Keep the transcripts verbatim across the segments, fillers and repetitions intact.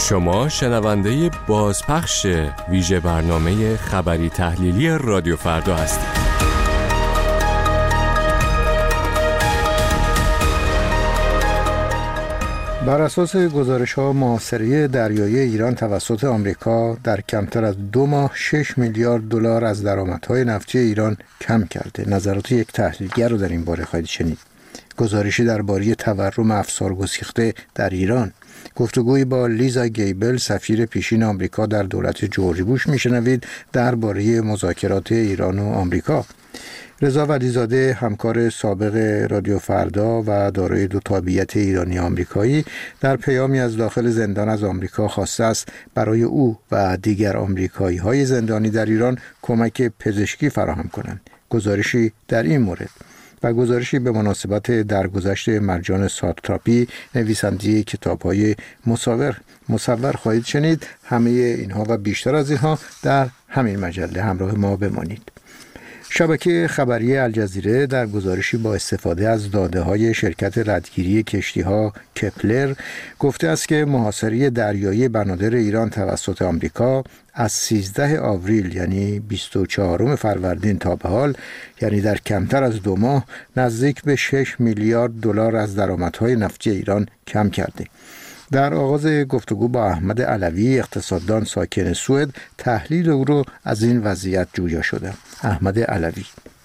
شما شنونده بازپخش ویژه برنامه خبری تحلیلی رادیو فردا هستید. بر اساس گزارش‌ها محاصره دریایی ایران توسط آمریکا در کمتر از دو ماه شش میلیارد دلار از درآمدهای نفتی ایران کم کرده. نظرات یک تحلیلگر رو در این باره خواهید شنید. گزارشی درباره تورم افسار گسیخته در ایران. گفتگویی با لیزا گیبل سفیر پیشین آمریکا در دولت جورج بوش میشنوید درباره مذاکرات ایران و آمریکا. رضا ولیزاده همکار سابق رادیو فردا و دارای دو تابعیت ایرانی آمریکایی در پیامی از داخل زندان از آمریکا خواسته است برای او و دیگر آمریکایی های زندانی در ایران کمک پزشکی فراهم کنند. گزارشی در این مورد و گزارشی به مناسبت درگذشت مرجان ساتراپی نویسنده کتاب‌های مصور مصور خواهید شنید. همه اینها و بیشتر از اینها در همین مجله همراه ما بمانید. شبکه خبری الجزیره در گزارشی با استفاده از داده‌های شرکت ردگیری کشتی‌ها کپلر گفته است که محاصره دریایی بنادر ایران توسط آمریکا از سیزده آوریل یعنی بیست و چهارم فروردین تا به حال، یعنی در کمتر از دو ماه، نزدیک به شش میلیارد دلار از درآمدهای نفتی ایران کم کرده. در آغاز گفتگو با احمد علوی اقتصاددان ساکن سوئد تحلیل او رو از این وضعیت جویا شدم. احمد علوی: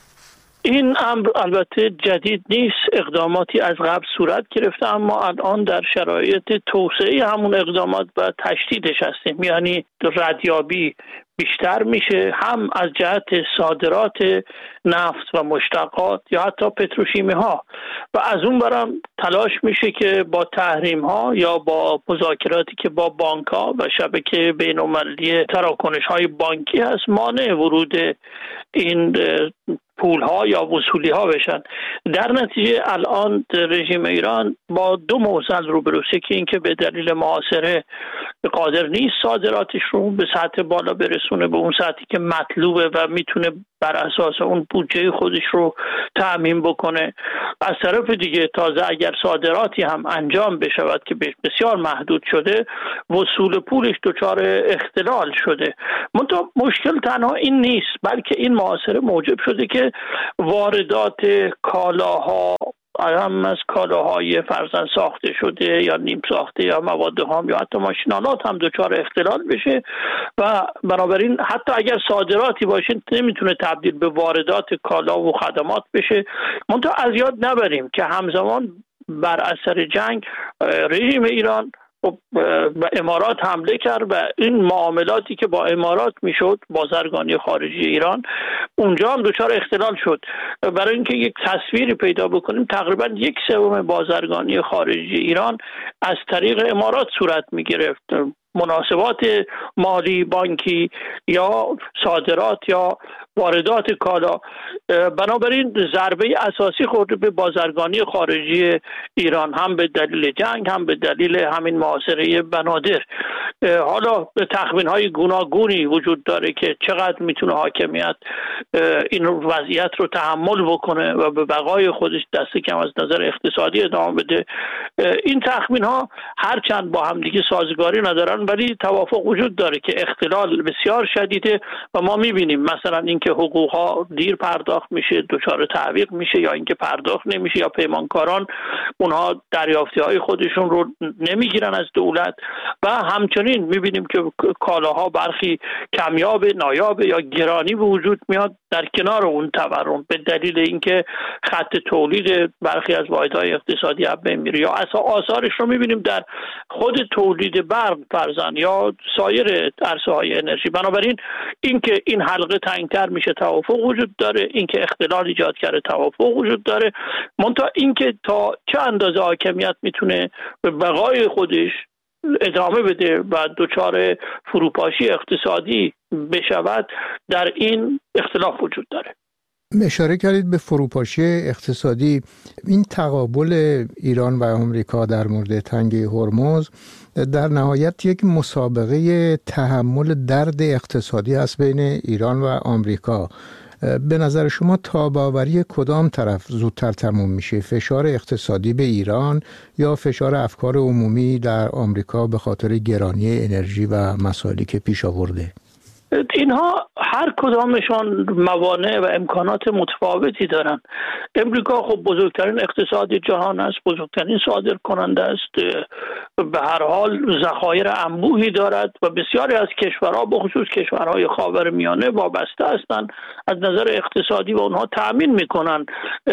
این امر البته جدید نیست، اقداماتی از قبل صورت گرفته، اما الان در شرایط توسعه همون اقدامات و تشدیدش هستیم. یعنی ردیابی بیشتر میشه، هم از جهت صادرات نفت و مشتقات یا حتی پتروشیمی ها، و از اون برم تلاش میشه که با تحریم ها یا با مذاکراتی که با بانک ها و شبکه بین المللی تراکنش های بانکی هست مانع ورود این پول ها یا وصولی ها بشن. در نتیجه الان رژیم ایران با دو معضل روبروست که اینکه به دلیل محاصره قادر نیست صادراتش رو به سطح بالا برسونه، به اون سطحی که مطلوبه و میتونه بر اساس اون بودجه خودش رو تأمین بکنه. از طرف دیگه تازه اگر صادراتی هم انجام بشود که بسیار محدود شده، وصول پولش دچار اختلال شده. منتها مشکل تنها این نیست، بلکه این محاصره موجب شده که واردات کالاها، هم از کالاهای فرضاً ساخته شده یا نیم ساخته یا مواد خام یا حتی ماشینالات هم دچار اختلال بشه و بنابراین حتی اگر صادراتی باشه نمیتونه تبدیل به واردات کالا و خدمات بشه. منتها از یاد نبریم که همزمان بر اثر جنگ رژیم ایران و امارات حمله کرد و این معاملاتی که با امارات میشد، بازرگانی خارجی ایران، اونجا هم دچار اختلال شد. برای اینکه یک تصویری پیدا بکنیم، تقریبا یک سوم بازرگانی خارجی ایران از طریق امارات صورت میگرفت. مناسبات مالی، بانکی یا صادرات یا واردات کالا. بنابراین ضربه اساسی خورده به بازرگانی خارجی ایران، هم به دلیل جنگ هم به دلیل همین محاصره بنادر. حالا تخمین‌های گوناگونی وجود داره که چقدر میتونه حاکمیت این وضعیت رو تحمل بکنه و به بقای خودش دست کم از نظر اقتصادی ادامه بده. این تخمین‌ها هرچند با هم دیگه سازگاری ندارن ولی توافق وجود داره که اختلال بسیار شدیده و ما میبینیم مثلا اینکه حقوق‌ها دیر پرداخت میشه، دچار تعویق میشه، یا اینکه پرداخت نمیشه، یا پیمانکاران اونها دریافتی‌های خودشون رو نمیگیرن از دولت، و همچنین میبینیم که کالاها برخی کمیاب، نایاب یا گرانی به وجود میاد در کنار اون تورم به دلیل اینکه خط تولید برخی از واحدهای اقتصادی از بین میره، یا آثارش رو میبینیم در خود تولید برق فرضاً یا سایر عرصه‌های انرژی. بنابراین اینکه این حلقه تنگتر میشه توافق وجود داره، اینکه اختلال ایجاد کرده توافق وجود داره، منتها اینکه تا چه اندازه حاکمیت میتونه به بقای خودش ادامه بده و دچار فروپاشی اقتصادی بشود، در این اختلاف وجود داره. اشاره کردید به فروپاشی اقتصادی. این تقابل ایران و آمریکا در مورد تنگه هرمز در نهایت یک مسابقه تحمل درد اقتصادی است بین ایران و آمریکا. به نظر شما تاب‌آوری کدام طرف زودتر تموم میشه؟ فشار اقتصادی به ایران یا فشار افکار عمومی در آمریکا به خاطر گرانی انرژی و مسائلی که پیش آورده؟ اینها هر کدامشان موانع و امکانات متفاوتی دارن. امریکا خب بزرگترین اقتصاد جهان است، بزرگترین صادر کننده است، به هر حال ذخایر انبوهی دارد و بسیاری از کشورها به خصوص کشورهای خاورمیانه وابسته هستند از نظر اقتصادی و اونها تأمین میکنن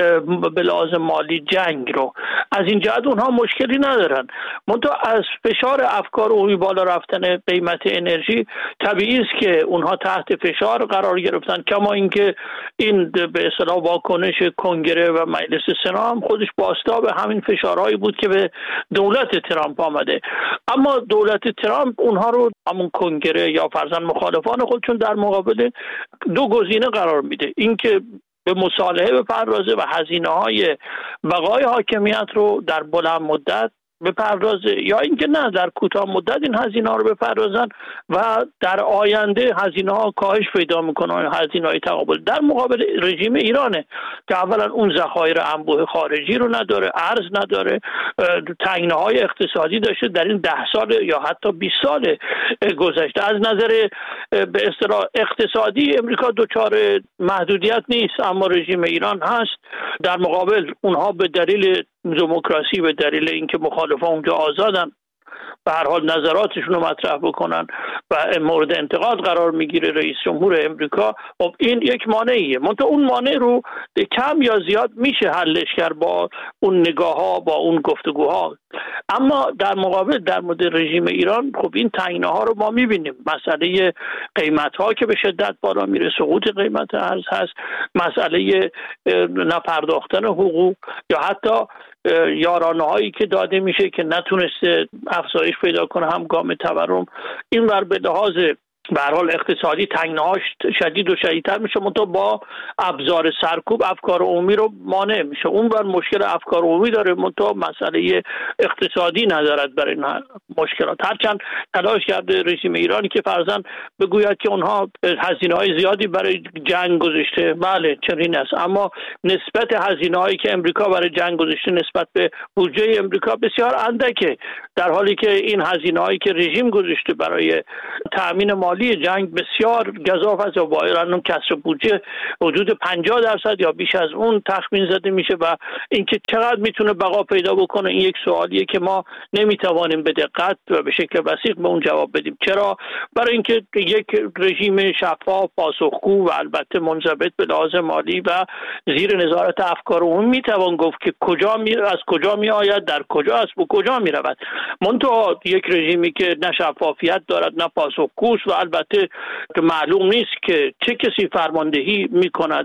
به لحاظ مالی جنگ رو. از این جهت اونها مشکلی ندارن. منتها از فشار افکار عمومی بالا رفتن قیمت انرژی طبیعی است که اونها تحت فشار قرار گرفتن، کما اینکه این به اصطلاح واکنش کنگره و مجلس سنا هم خودش بازتاب همین فشارهایی بود که به دولت ترامپ آمده. اما دولت ترامپ اونها رو همون کنگره یا فرضاً مخالفان خودشون در مقابل دو گزینه قرار میده، اینکه به مصالحه بپردازه و هزینه‌های بقای حاکمیت رو در بلند مدت بپردازه، یا اینکه نه در کوتاه مدت این هزینه‌ها رو بپردازن و در آینده هزینه‌ها کاهش پیدا میکنه، هزینه‌های تقابل. در مقابل رژیم ایرانه که اولا اون ذخایر انبوه خارجی رو نداره، ارز نداره، تنگناهای اقتصادی داشته در این ده سال یا حتی بیست سال گذشته. از نظر به اصطلاح اقتصادی امریکا دچار محدودیت نیست، اما رژیم ایران هست. در مقابل اونها به دلیل دموکراسی، به دلیل اینکه مخالفان اونجا آزادن به هر حال نظراتشون رو مطرح بکنن و مورد انتقاد قرار میگیره رئیس جمهور امریکا، خب این یک مانعیه. منتها اون مانع رو کم یا زیاد میشه حلش کرد با اون نگاه ها، با اون گفتگوها. اما در مقابل در مورد رژیم ایران خب این تنگناها رو ما میبینیم. مسئله قیمت ها که به شدت بالا میره، سقوط قیمت ارز هست، مسئله نپرداختن حقوق یا حتی یارانه هایی که داده میشه که نتونسته افزایش پیدا کنه همگام تورم. این ور به لحاظ به هر حال اقتصادی تنگناهاش شدید و شدیدتر میشه، منتها با ابزار سرکوب افکار عمومی رو مانع میشه. اون بر مشکل افکار عمومی داره، منتها مسئله اقتصادی ندارد برای این مشکلات. هرچند تلاش کرده رژیم ایرانی که فرضاً بگوید که اونها هزینه‌های زیادی برای جنگ گذاشته، بله چنین است، اما نسبت هزینه‌هایی که امریکا برای جنگ گذاشته نسبت به بودجه امریکا بسیار اندکه، در حالی که این هزینه‌هایی که رژیم گذاشته برای تأمین مالی جنگ بسیار گزاف است و با اون کسر بودجه حدود پنجاه درصد یا بیش از اون تخمین زده میشه و اینکه چقدر میتونه بقا پیدا بکنه این یک سوالیه که ما نمیتوانیم به دقت و به شکل وثیق به اون جواب بدیم. چرا؟ برای اینکه یک رژیم شفاف، پاسخگو و البته منضبط به لحاظ مالی و زیر نظارت افکار عمومی میتوان گفت که کجا می از کجا می آید، در کجا است و کجا می رود. منتها یک رژیمی که نه شفافیت دارد نه پاسخگوست و البته که معلوم نیست که چه کسی فرماندهی میکند،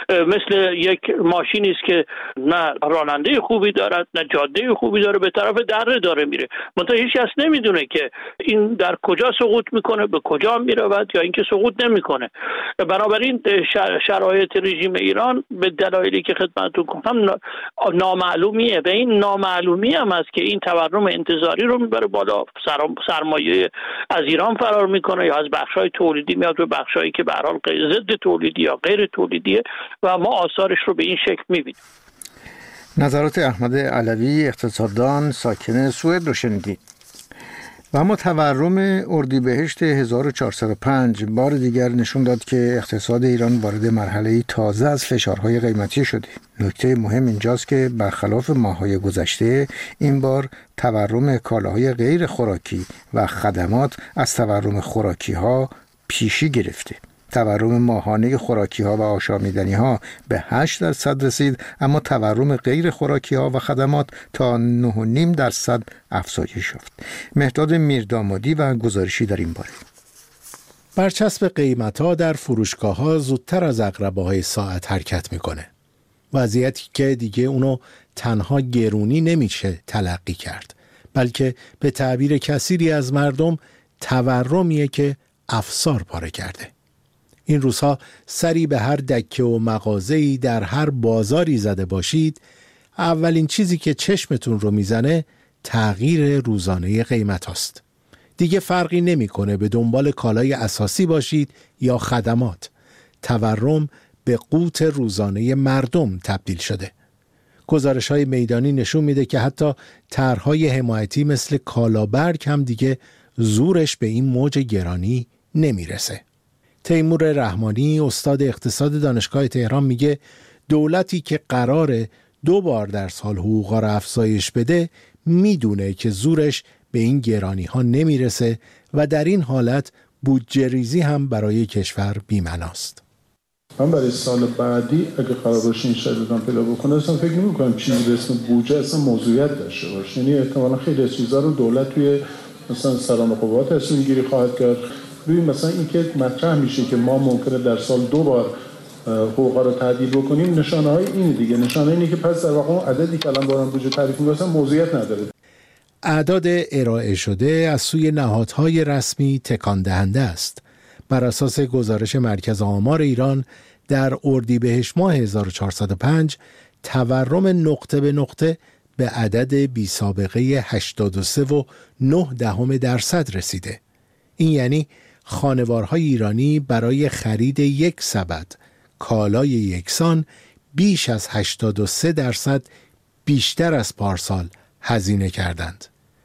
مثل یک ماشینی است که نه راننده خوبی دارد نه جاده خوبی داره، به طرف دره داره میره، منتها هیچ کس نمیدونه که این در کجا سقوط میکنه، به کجا میرود یا اینکه سقوط نمیکنه. بنابراین شرایط رژیم ایران به دلایلی که خدمتتون گفتم نامعلومیه و این نامعلومی هم است که این تورم انتظاری رو میبره بالا، سرمایه از ایران فرار میکنه یا از بخش‌های تولیدی میاد به بخش‌هایی که به هر حال ضد تولیدی یا غیر تولیدیه و ما آثارش رو به این شکل می‌بینیم. نظرات احمد علوی، اقتصاددان ساکن سوئد رو شنیدید. و اما تورم اردیبهشت هزار و چهارصد و پنج بار دیگر نشون داد که اقتصاد ایران وارد مرحله تازه از فشارهای قیمتی شده. نکته مهم اینجاست که برخلاف ماه‌های گذشته این بار تورم کالاهای غیر خوراکی و خدمات از تورم خوراکی‌ها پیشی گرفته. تورم ماهانه خوراکی ها و آشامیدنی ها به هشت درصد رسید، اما تورم غیر خوراکی ها و خدمات تا نه و نیم درصد افزایش یافت. مهداد میردامادی و گزارشی در این باره. برچسب قیمت ها در فروشگاه ها زودتر از عقربه های ساعت حرکت میکنه. وضعیتی که دیگه اونو تنها گرونی نمیشه تلقی کرد، بلکه به تعبیر کثیری از مردم تورمیه که افسار پاره کرده. این روزها سری به هر دکه و مغازه‌ای در هر بازاری زده باشید، اولین چیزی که چشمتون رو میزنه تغییر روزانه قیمت هاست. دیگه فرقی نمیکنه به دنبال کالای اساسی باشید یا خدمات. تورم به قوت روزانه مردم تبدیل شده. گزارش‌های میدانی نشون میده که حتی طرح‌های حمایتی مثل کالابرگ هم دیگه زورش به این موج گرانی نمیرسه. تیمور رحمانی استاد اقتصاد دانشگاه تهران میگه دولتی که قراره دو بار در سال حقوقا رو افزایش بده میدونه که زورش به این گرانی ها نمیرسه و در این حالت بودجه ریزی هم برای کشور بی‌معناست. من برای سال بعدی اگه قرار باشه این شرایط پیدا بکنه اصلا فکر نمی‌کنم چیزی به اسم بودجه اصلا موضوعیت داشته باشه. یعنی احتمالاً خیلی از چیزا رو دولت توی مثلا سران قوات تصمیم گیری خواهد کرد. ببین مثلا این که مطرح میشه که ما ممکنه در سال دو بار حقوقا رو تعدیل بکنیم، نشانه های این دیگه، نشانه اینه که پس در واقع اون عددی که الان دارن بودجه تعریف می‌کنن موضوعیت نداره. اعداد ارائه شده از سوی نهادهای رسمی تکان دهنده است. بر اساس گزارش مرکز آمار ایران در اردیبهشت ماه هزار و چهارصد و پنج تورم نقطه به نقطه به عدد بی سابقه هشتاد و سه و نه دهم درصد رسیده. این یعنی خانوارهای ایرانی برای خرید یک سبد کالای یکسان بیش از هشتاد و سه درصد بیشتر از پارسال هزینه کردند.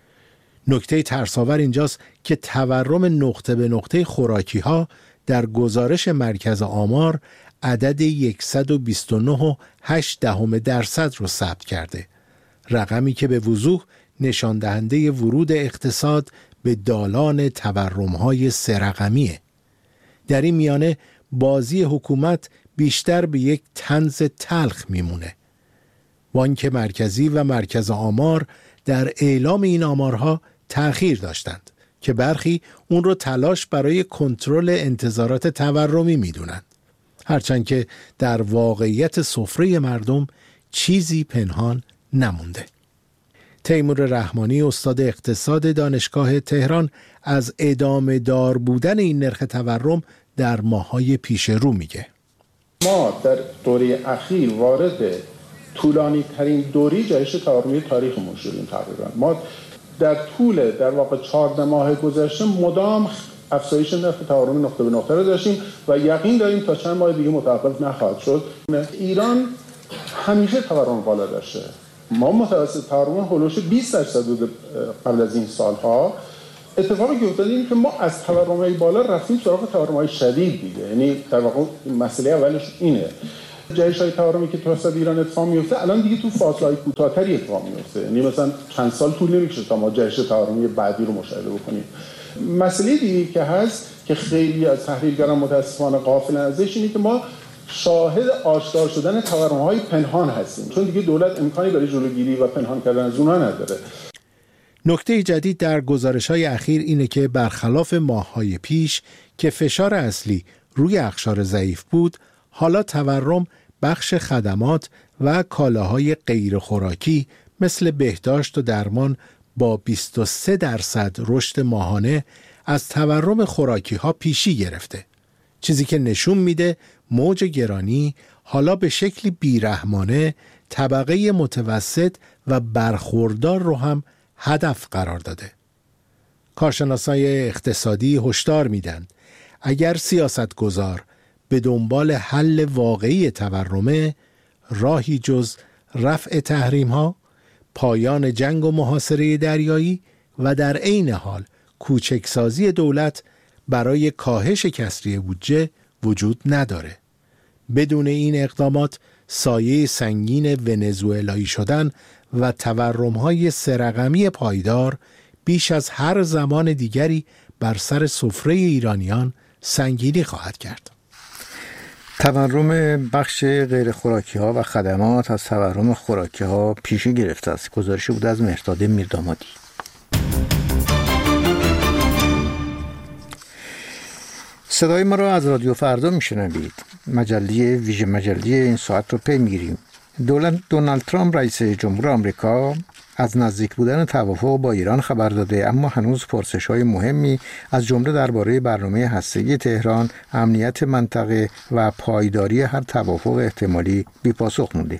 نکته ترساور اینجاست که تورم نقطه به نقطه خوراکی ها در گزارش مرکز آمار عدد صد و بیست و نه و هشت دهم درصد رو ثبت کرده. رقمی که به وضوح نشان دهنده ورود اقتصاد به دالان تورم‌های سه رقمیه. در این میانه بازی حکومت بیشتر به یک طنز تلخ میمونه. بانک مرکزی و مرکز آمار در اعلام این آمارها تأخیر داشتند که برخی اون رو تلاش برای کنترل انتظارات تورمی میدونند. هرچند که در واقعیت سفره مردم چیزی پنهان نمونده. تیمور رحمانی استاد اقتصاد دانشگاه تهران از ادامه دار بودن این نرخ تورم در ماه‌های پیش رو میگه. ما در دوره اخیر وارد طولانی ترین دوره جهش تورمی تاریخمون شدیم تقریبا. ما در طول در واقع چهارده ماه گذشته مدام افزایش نرخ تورم نقطه به نقطه رو داشتیم و یقین داریم تا چند ماه دیگه متوقف نخواهد شد. ایران همیشه تورم بالا داشته. ما متوسط تورم هولوش بیست درصد بود قبل از این سالها. اتفاقی که افتاد این که ما از تورم‌های بالا رفتیم سراغ تورم‌های شدید دیگه. یعنی در واقع مسئله اولش اینه. جهش‌های تورمی که تو حساب ایران اتفاق میفته الان دیگه تو فاصله‌های کوتاه‌تری اتفاق میفته. یعنی مثلا چند سال طول نمی‌کشه تا ما جهش تورمی بعدی رو مشاهده بکنیم. مسئله دیگه که هست که خیلی از تحلیلگران متأسفانه غافلن ازش اینه که ما شاهد آشکار شدن تورم‌های پنهان هستیم، چون دیگه دولت امکانی برای جلوگیری و پنهان کردن از اونها نداره. نکته جدید در گزارش‌های اخیر اینه که برخلاف ماه‌های پیش که فشار اصلی روی اقشار ضعیف بود، حالا تورم بخش خدمات و کالاهای غیر خوراکی مثل بهداشت و درمان با بیست و سه درصد رشد ماهانه از تورم خوراکی ها پیشی گرفته. چیزی که نشون میده موج گرانی حالا به شکلی بیرحمانه طبقه متوسط و برخوردار رو هم هدف قرار داده. کارشناسای اقتصادی هشدار میدن اگر سیاستگزار به دنبال حل واقعی تورمه، راهی جز رفع تحریم ها، پایان جنگ و محاصره دریایی و در عین حال کوچکسازی دولت برای کاهش کسری بودجه وجود نداره. بدون این اقدامات سایه سنگین ونزوئلایی شدن و تورم‌های سه رقمی پایدار بیش از هر زمان دیگری بر سر سفره ایرانیان سنگینی خواهد کرد. تورم بخش غیر خوراکی ها و خدمات از تورم خوراکی ها پیشی گرفته است. گزارشی بود از مهرداد میردامادی. صدای ما را از رادیو فردا میشنوید. مجله ویژه مجله این ساعت رو پی میگیریم. دولت دونالد ترامپ رئیس جمهور آمریکا از نزدیک بودن توافق با ایران خبر داده، اما هنوز پرسش‌های مهمی از جمله درباره برنامه هسته‌ای تهران، امنیت منطقه و پایداری هر توافق احتمالی بی پاسخ مونده.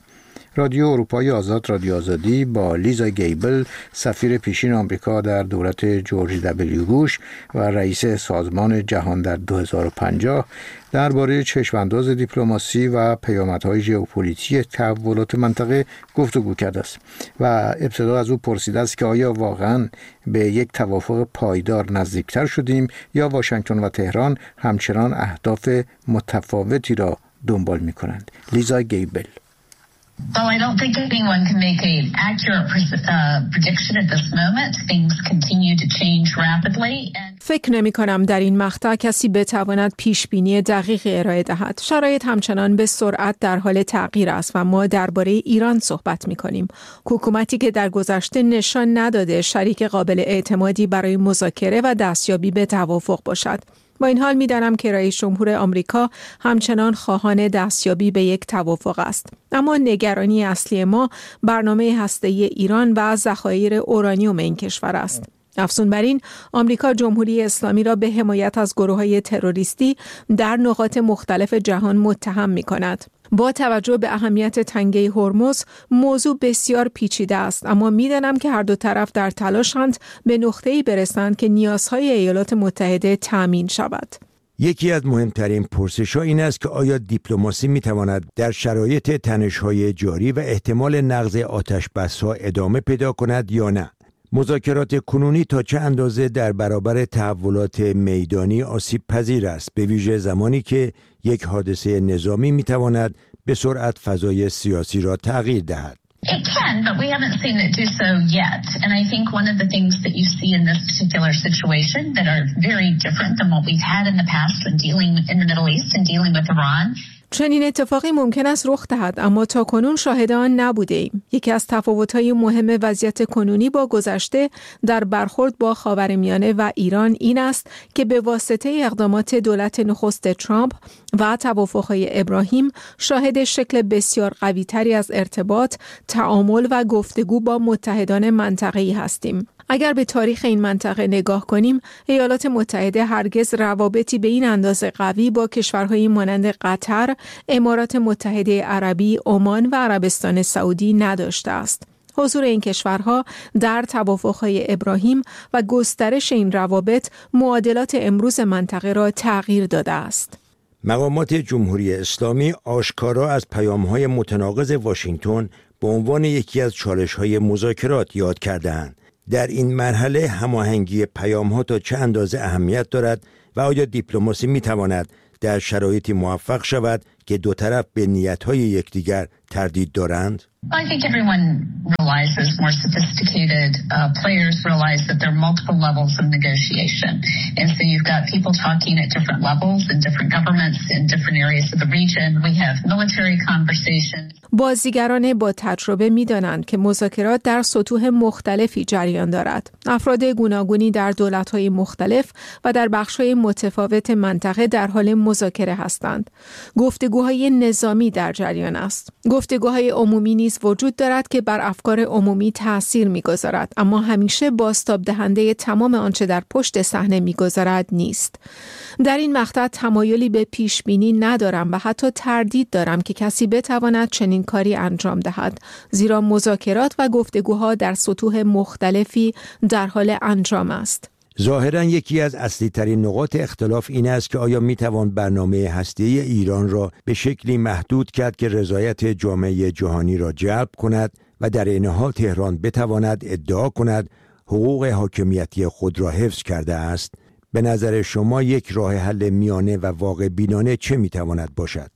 رادیو اروپای آزاد، رادیو آزادی با لیزا گیبل، سفیر پیشین آمریکا در دولت جورج دبلیو بوش و رئیس سازمان جهان در دو هزار و پنجاه درباره چشمانداز دیپلماسی و پیامدهای ژئوپلیتیک تحولات منطقه گفتگو کرده است و ابتدا از او پرسیده است که آیا واقعاً به یک توافق پایدار نزدیکتر شدیم یا واشنگتن و تهران همچنان اهداف متفاوتی را دنبال می‌کنند. لیزا گیبل: Well, I don't think anyone can make an accurate uh, prediction at this moment. Things continue to change rapidly. And... فکر نمی کنم در این مقطع کسی بتواند پیش بینی دقیقی ارائه دهد. شرایط همچنان به سرعت در حال تغییر است و ما درباره ایران صحبت می کنیم. حکومتی که در گذشته نشان نداده شریک قابل اعتمادی برای مذاکره و دستیابی به توافق باشد. با این حال می‌دانم که رئیس جمهور آمریکا همچنان خواهان دستیابی به یک توافق است. اما نگرانی اصلی ما برنامه هسته‌ای ایران و ذخایر اورانیوم این کشور است. افزون بر این، آمریکا جمهوری اسلامی را به حمایت از گروه‌های تروریستی در نقاط مختلف جهان متهم می‌کند. با توجه به اهمیت تنگه هرمز، موضوع بسیار پیچیده است، اما می‌دانم که هر دو طرف در تلاشند به نقطه‌ای برسند که نیازهای ایالات متحده تأمین شود. یکی از مهمترین پرسش‌ها این است که آیا دیپلماسی می‌تواند در شرایط تنش‌های جاری و احتمال نقض آتش‌بس‌ها ادامه پیدا کند یا نه؟ مذاکرات کنونی تا چه اندازه در برابر تحولات میدانی آسیب پذیر است، به ویژه زمانی که یک حادثه نظامی میتواند به سرعت فضای سیاسی را تغییر دهد. It can, but we haven't seen it do so yet. And I think one of the things that you see in this particular situation that are very different than what we've had in the past when dealing in the Middle East and dealing with Iran. چنین اتفاقی ممکن است رخ دهد، اما تا کنون شاهد آن نبودیم. یکی از تفاوت‌های مهم وضعیت کنونی با گذشته در برخورد با خاورمیانه و ایران این است که به واسطه اقدامات دولت نخست ترامپ و توافق‌های ابراهیم شاهد شکل بسیار قوی‌تری از ارتباط، تعامل و گفتگو با متحدان منطقه‌ای هستیم. اگر به تاریخ این منطقه نگاه کنیم، ایالات متحده هرگز روابطی به این اندازه قوی با کشورهایی مانند قطر، امارات متحده عربی، عمان و عربستان سعودی نداشته است. حضور این کشورها در توافق‌های ابراهیم و گسترش این روابط معادلات امروز منطقه را تغییر داده است. مقامات جمهوری اسلامی آشکارا از پیام‌های متناقض واشنگتن به عنوان یکی از چالش‌های مذاکرات یاد کرده‌اند. در این مرحله هماهنگی پیام‌ها تا چه اندازه اهمیت دارد و آیا دیپلماسی می‌تواند در شرایطی موفق شود که دو طرف به نیت‌های یکدیگر تردید دارند؟ I think everyone realizes, more sophisticated uh, players realize that there are multiple levels of negotiation. And so you've got people talking at different levels in different governments in different areas of the region. We have military conversations. بازیگران با تجربه می‌دانند که مذاکرات در سطوح مختلفی جریان دارد. افراد گوناگونی در دولت‌های مختلف و در بخش‌های متفاوت منطقه در حال مذاکره هستند. گفتگوهای نظامی در جریان است. گفتگوهای عمومی نیز وجود دارد که بر افکار عمومی تأثیر می‌گذارد، اما همیشه بازتاب دهنده تمام آنچه در پشت صحنه می‌گذرد نیست. در این مقطع تمایلی به پیشبینی ندارم و حتی تردید دارم که کسی بتواند چنین کاری انجام دهد، زیرا مذاکرات و گفتگوها در سطوح مختلفی در حال انجام است. ظاهراً یکی از اصلی ترین نقاط اختلاف این است که آیا می توان برنامه هسته‌ای ایران را به شکلی محدود کرد که رضایت جامعه جهانی را جلب کند و در این حال تهران بتواند ادعا کند حقوق حاکمیتی خود را حفظ کرده است. به نظر شما یک راه حل میانه و واقع بینانه چه می تواند باشد؟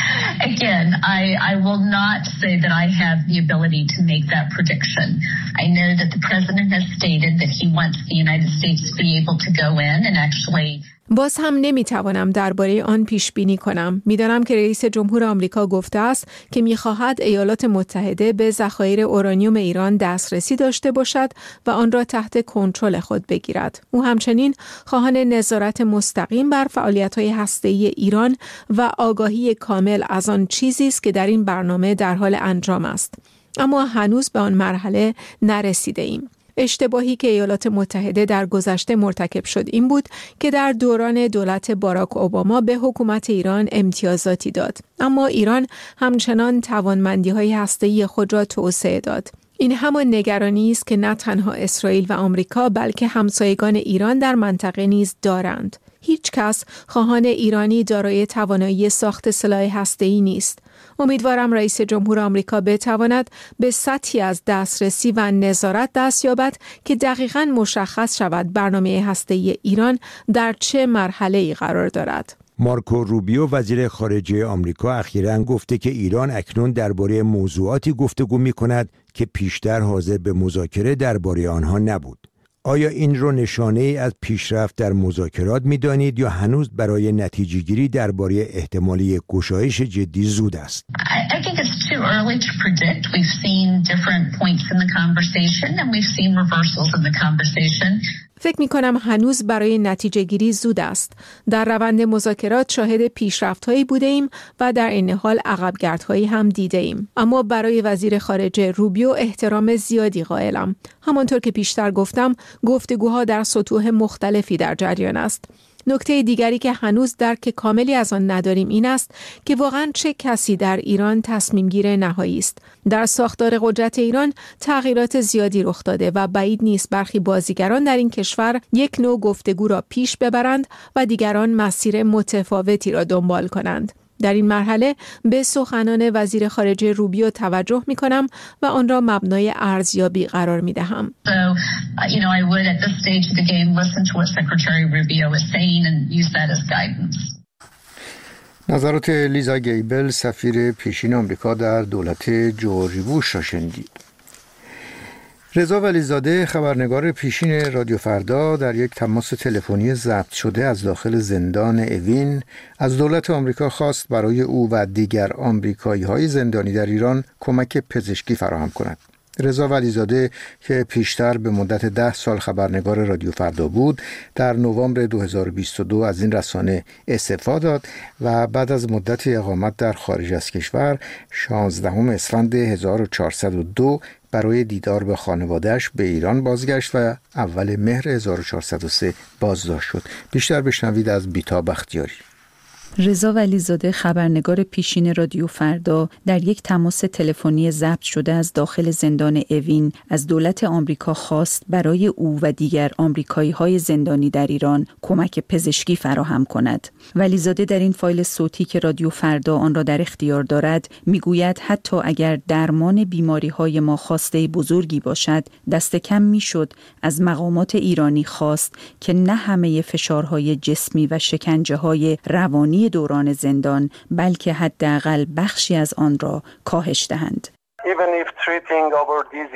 Again, I, I will not say that I have the ability to make that prediction. I know that the president has stated that he wants the United States to be able to go in and actually باز هم نمیتوانم درباره آن پیش بینی کنم. میدانم که رئیس جمهور آمریکا گفته است که میخواهد ایالات متحده به ذخایر اورانیوم ایران دسترسی داشته باشد و آن را تحت کنترل خود بگیرد. او همچنین خواهان نظارت مستقیم بر فعالیت‌های هسته‌ای ایران و آگاهی کامل از آن چیزی است که در این برنامه در حال انجام است. اما هنوز به آن مرحله نرسیده ایم. اشتباهی که ایالات متحده در گذشته مرتکب شد این بود که در دوران دولت باراک اوباما به حکومت ایران امتیازاتی داد. اما ایران همچنان توانمندی‌های هسته‌ای خود را توسعه داد. این همان نگرانی است که نه تنها اسرائیل و آمریکا بلکه همسایگان ایران در منطقه نیز دارند. هیچ کس خواهان ایرانی دارای توانایی ساخت سلاح هسته‌ای نیست. امیدوارم رئیس جمهور آمریکا بتواند به سطحی از دسترسی و نظارت دست یابد که دقیقاً مشخص شود برنامه هسته‌ای ایران در چه مرحله‌ای قرار دارد. مارکو روبیو وزیر خارجه آمریکا اخیراً گفته که ایران اکنون درباره موضوعاتی گفتگو می‌کند که پیشتر حاضر به مذاکره درباره آنها نبود. آیا این رو نشانه ای از پیشرفت در مذاکرات می‌دانید یا هنوز برای نتیجه‌گیری درباره احتمالی گشایش جدی زود است؟ I think it's too early to predict. We've seen different points in the conversation and we've seen reversals in the conversation. فکر می کنم هنوز برای نتیجه گیری زود است. در روند مذاکرات شاهد پیشرفت‌هایی بوده ایم و در این حال عقبگردهایی هم دیده ایم. اما برای وزیر خارجه روبیو احترام زیادی قائلم. همانطور که پیشتر گفتم، گفتگوها در سطوح مختلفی در جریان است. نکته دیگری که هنوز درک کاملی از آن نداریم این است که واقعاً چه کسی در ایران تصمیم گیر نهایی است. در ساختار قدرت ایران تغییرات زیادی رخ داده و بعید نیست برخی بازیگران در این کشور یک نوع گفتگو را پیش ببرند و دیگران مسیر متفاوتی را دنبال کنند. در این مرحله به سخنان وزیر خارجه روبیو توجه می کنم و آن را مبنای ارزیابی قرار می دهم. So, uh, you know, I would at this stage of the game listen to what Secretary Rubio is saying and use that as guidance. نظرات لیزا گیبل سفیر پیشین آمریکا در دولت جورج بوش را شنیدید. رضا ولیزاده خبرنگار پیشین رادیو فردا در یک تماس تلفنی ضبط شده از داخل زندان اوین از دولت آمریکا خواست برای او و دیگر آمریکایی‌های زندانی در ایران کمک پزشکی فراهم کند. رضا ولیزاده که پیشتر به مدت ده سال خبرنگار رادیو فردا بود، در نوامبر دو هزار و بیست و دو از این رسانه استعفا داد و بعد از مدتی اقامت در خارج از کشور شانزدهم اسفند هزار و چهارصد و دو برای دیدار با خانواده‌اش به ایران بازگشت و اول مهر هزار و چهارصد و سه بازداشت شد. بیشتر بشنوید از بیتا بختیاری. رضا ولیزاده خبرنگار پیشین رادیو فردا در یک تماس تلفنی ضبط شده از داخل زندان اوین از دولت آمریکا خواست برای او و دیگر آمریکایی‌های زندانی در ایران کمک پزشکی فراهم کند. ولیزاده در این فایل صوتی که رادیو فردا آن را در اختیار دارد میگوید حتی اگر درمان بیماری‌های ما خواسته بزرگی باشد، دست کم میشد از مقامات ایرانی خواست که نه همه فشارهای جسمی و شکنجه‌های روانی دوران زندان بلکه حداقل بخشی از آن را کاهش دهند.